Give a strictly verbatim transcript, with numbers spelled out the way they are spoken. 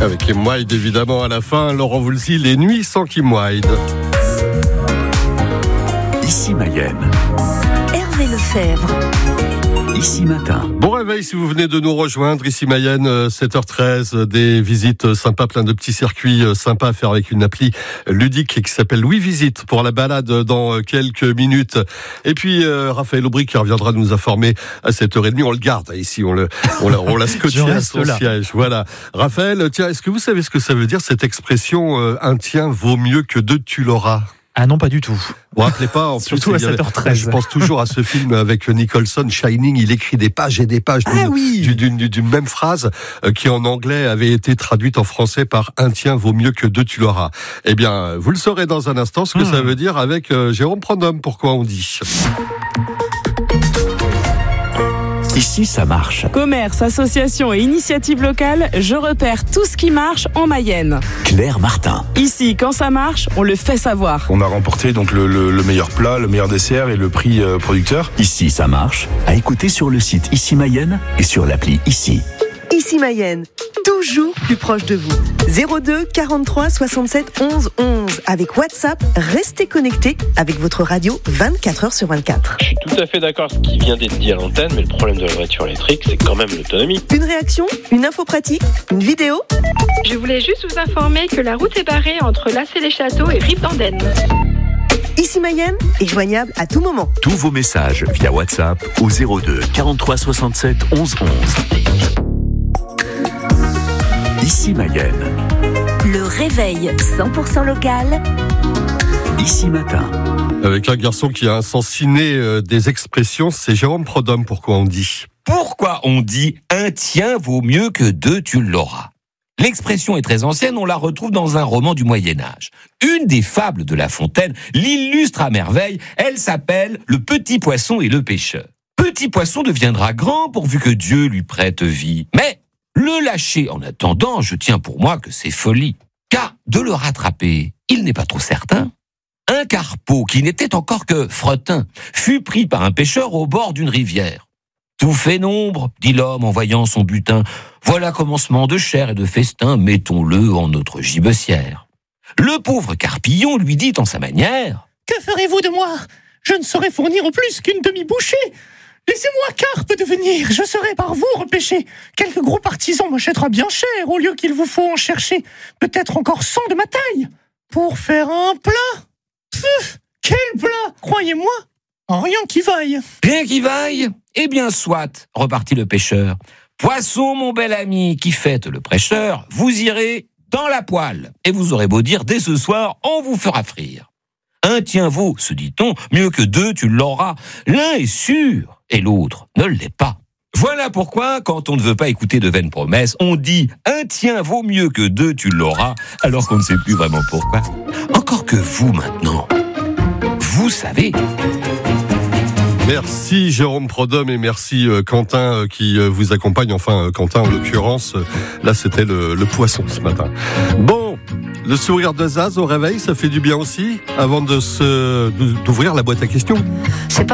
Avec Kim Wilde, évidemment, à la fin, Laurent Voulzy, les nuits sans Kim Wilde. Ici Mayenne. Hervé Lefebvre. Ici Matin. Bon réveil si vous venez de nous rejoindre. Ici Mayenne, sept heures treize, des visites sympas, plein de petits circuits sympas à faire avec une appli ludique qui s'appelle Louis Visite pour la balade dans quelques minutes. Et puis euh, Raphaël Aubry qui reviendra nous informer à sept heures trente. On le garde ici, on, le, on, l'a, on l'a scotché à son là. siège. Voilà. Raphaël, tiens, est-ce que vous savez ce que ça veut dire cette expression euh, un tien vaut mieux que deux tu l'auras? Ah non, pas du tout. Vous vous rappelez pas en Surtout plus, à sept heures treize. Je pense toujours à ce film avec Nicholson, Shining. Il écrit des pages et des pages d'une, ah oui. d'une, d'une, d'une même phrase euh, qui en anglais avait été traduite en français par un tien vaut mieux que deux tu l'auras. Eh bien, vous le saurez dans un instant ce que mmh. ça veut dire avec euh, Jérôme Prendhomme. Pourquoi on dit? Ici, ça marche. Commerce, association et initiative locale, je repère tout ce qui marche en Mayenne. Claire Martin. Ici, quand ça marche, on le fait savoir. On a remporté donc le, le, le meilleur plat, le meilleur dessert et le prix euh, producteur. Ici, ça marche. À écouter sur le site Ici Mayenne et sur l'appli Ici. Ici Mayenne, toujours plus proche de vous. zéro deux quarante-trois soixante-sept onze onze. Avec WhatsApp, restez connectés avec votre radio vingt-quatre heures sur vingt-quatre. Je suis tout à fait d'accord avec ce qui vient d'être dit à l'antenne, mais le problème de la voiture électrique, c'est quand même l'autonomie. Une réaction, une info pratique, une vidéo. Je voulais juste vous informer que la route est barrée entre Lassay-les-Châteaux et Rive-d'Andenne. Ici Mayenne est joignable à tout moment. Tous vos messages via WhatsApp au zéro deux quarante-trois soixante-sept onze onze. Ici Mayenne. Le réveil cent pour cent local. Ici Matin. Avec un garçon qui a un sens inné euh, des expressions, c'est Jérôme Prendhomme. Pourquoi on dit? Pourquoi on dit un tien vaut mieux que deux tu l'auras? L'expression est très ancienne, on la retrouve dans un roman du Moyen-Âge. Une des fables de La Fontaine l'illustre à merveille, elle s'appelle Le petit poisson et le pêcheur. Petit poisson deviendra grand pourvu que Dieu lui prête vie. Mais le lâcher en attendant, je tiens pour moi que c'est folie. Car de le rattraper, il n'est pas trop certain. Un carpeau, qui n'était encore que fretin, fut pris par un pêcheur au bord d'une rivière. Tout fait nombre, dit l'homme en voyant son butin. Voilà commencement de chair et de festin, mettons-le en notre gibecière. Le pauvre carpillon lui dit en sa manière: Que ferez-vous de moi? Je ne saurais fournir plus qu'une demi-bouchée. Laissez-moi carpe devenir, je serai par vous repêché. Quelques gros partisans m'achètera bien cher, au lieu qu'il vous faut en chercher peut-être encore cent de ma taille. Pour faire un plat? Pfff, quel plat? Croyez-moi, rien qui vaille. Rien qui vaille? Eh bien soit, repartit le pêcheur. Poisson, mon bel ami, qui fête le prêcheur, vous irez dans la poêle, et vous aurez beau dire dès ce soir, on vous fera frire. Un tien vaut, se dit-on, mieux que deux tu l'auras. L'un est sûr, et l'autre ne l'est pas. Voilà pourquoi, quand on ne veut pas écouter de vaines promesses, on dit un tien vaut mieux que deux tu l'auras, alors qu'on ne sait plus vraiment pourquoi. Encore que vous, maintenant, vous savez. Merci Jérôme Prendhomme et merci euh, Quentin euh, qui euh, vous accompagne. Enfin, euh, Quentin en l'occurrence, euh, là c'était le, le poisson ce matin. Bon, le sourire de Zaz au réveil, ça fait du bien aussi, avant de se, d'ouvrir la boîte à questions. C'est pas